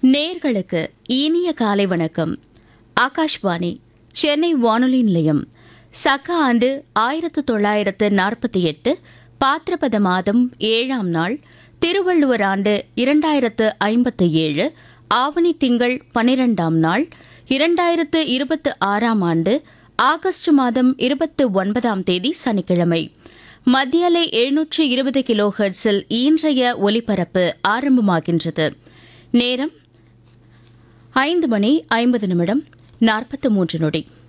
நேர்களுக்கு இனிய காலை வணக்கம். ஆகாஷ்வாணி சென்னை வானொலி நிலையம். சக ஆண்டு 1948 பாத்திரபத மாதம் 7ஆம் நாள், திருவள்ளுவர் ஆண்டு 2057 ஆவணி திங்கள் 12ஆம் நாள், 2026ஆம் ஆண்டு ஆகஸ்ட் மாதம் 29ஆம் தேதி சனிக்கிழமை. மத்தியலை 720 கிலோ ஹெர்ட்ஸில் இன்றைய ஒலிபரப்பு ஆரம்பமாகின்றது. நேரம் 5 மணி 50 நிமிடம் 43 நொடி.